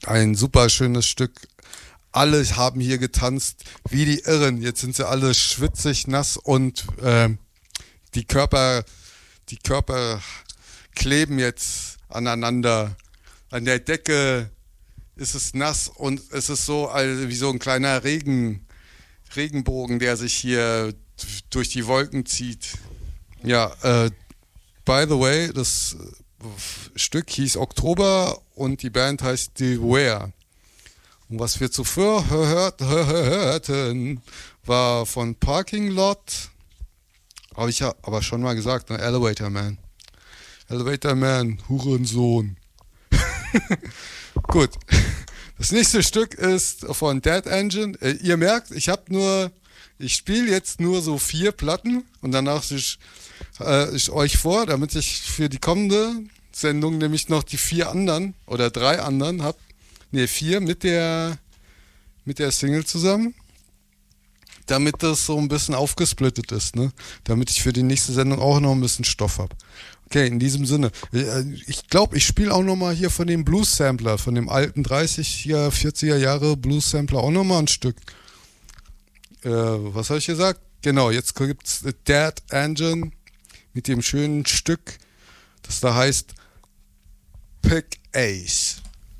Ein super schönes Stück. Alle haben hier getanzt wie die Irren. Jetzt sind sie alle schwitzig, nass und die Körper, die Körper kleben jetzt aneinander. An der Decke ist es nass und es ist so wie so ein kleiner Regenbogen, der sich hier durch die Wolken zieht. Ja, by the way, das Stück hieß Oktober und die Band heißt The Where. Und was wir zuvor hörten, war von Parking Lot, habe ich ja aber schon mal gesagt, ne? Elevator Man. Elevator Man, Hurensohn. Gut. Das nächste Stück ist von Dead Engine. Ihr merkt, ich spiele jetzt nur so 4 Platten und danach ich euch vor, damit ich für die kommende Sendung nämlich noch die 4 anderen oder 3 anderen habe. Ne, 4 mit der Single zusammen. Damit das so ein bisschen aufgesplittet ist, ne? Damit ich für die nächste Sendung auch noch ein bisschen Stoff habe. Okay, in diesem Sinne. Ich glaube, ich spiele auch nochmal hier von dem Blues-Sampler, von dem alten 30er, 40er Jahre Blues-Sampler auch nochmal ein Stück. Was habe ich gesagt? Genau, jetzt gibt's Dead Engine mit dem schönen Stück, das da heißt Pick Ace.